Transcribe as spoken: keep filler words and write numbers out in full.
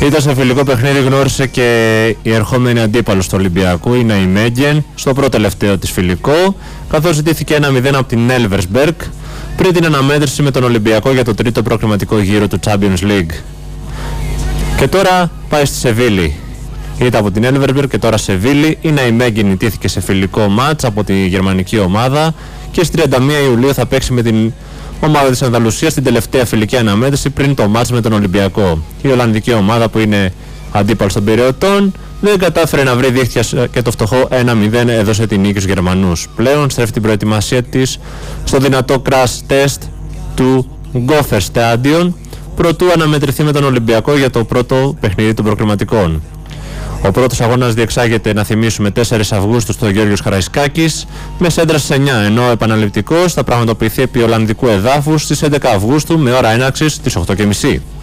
Ήταν σε φιλικό παιχνίδι, γνώρισε και η ερχόμενη αντίπαλος του Ολυμπιακού, η Ναϊμέγγεν, στο πρώτο τελευταίο της φιλικό, καθώς ζητήθηκε ένα μηδέν από την Elversberg πριν την αναμέτρηση με τον Ολυμπιακό για το τρίτο προκριματικό γύρο του Champions League. Και τώρα πάει στη Σεβίλη. Ήταν από την Elversberg και τώρα Σεβίλη. Η Ναϊμέγγεν ιτήθηκε σε φιλικό μάτς από τη γερμανική ομάδα και στις τριάντα μία Ιουλίου θα παίξει με την ομάδα της Ανδαλουσίας στην τελευταία φιλική αναμέτρηση πριν το μάτς με τον Ολυμπιακό. Η Ολλανδική ομάδα, που είναι αντίπαλος των Πειραιωτών, δεν κατάφερε να βρει δίχτυα και το φτωχό ένα μηδέν έδωσε την νίκη στους Γερμανούς. Πλέον στρέφει την προετοιμασία της στο δυνατό crash test του Gopher Stadion προτού αναμετρηθεί με τον Ολυμπιακό για το πρώτο παιχνίδι των προκριματικών. Ο πρώτος αγώνας διεξάγεται, να θυμίσουμε, τέσσερις Αυγούστου στο Γιώργος Χαραϊσκάκης με σέντρα στις εννιά, ενώ ο επαναληπτικός θα πραγματοποιηθεί επί Ολλανδικού εδάφους στις έντεκα Αυγούστου με ώρα έναρξης στις οκτώ και μισή.